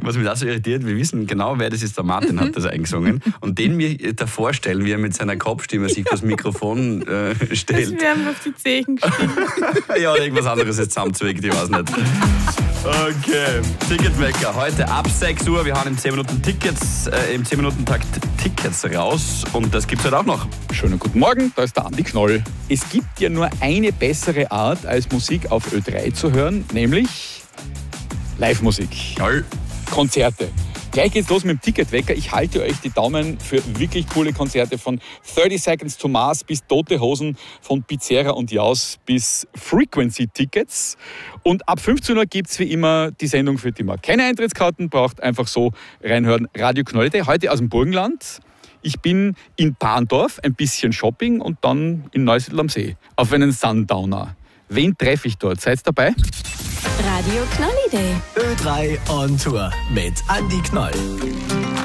was mich auch so irritiert, wir wissen genau, wer das ist. Der Martin hat das eingesungen. Und den mir davor stellen, wie er mit seiner Kopfstimme sich das Mikrofon stellt. Das werden wir auf die Zehen geschrieben. Ja, oder irgendwas anderes ist zusammenzwickt, ich weiß nicht. Okay, Ticketwecker. Heute ab 6 Uhr. Wir haben im 10-Minuten-Takt Tickets raus. Und das gibt's heute auch noch. Schönen guten Morgen, da ist der Andi Knoll. Es gibt ja nur eine bessere Art, als Musik auf Ö3 zu hören, nämlich Live-Musik. Jawohl. Konzerte. Gleich geht's los mit dem Ticketwecker. Ich halte euch die Daumen für wirklich coole Konzerte von 30 Seconds to Mars bis Tote Hosen, von Pizzeria und Jaus bis Frequency-Tickets. Und ab 15 Uhr gibt's wie immer die Sendung, für die man keine Eintrittskarten braucht. Einfach so reinhören. Radio Knoll. Heute aus dem Burgenland. Ich bin in Bahndorf, ein bisschen Shopping und dann in Neusiedl am See auf einen Sundowner. Wen treffe ich dort? Seid dabei? Radio Knoll Day. Ö3 on Tour mit Andi Knoll.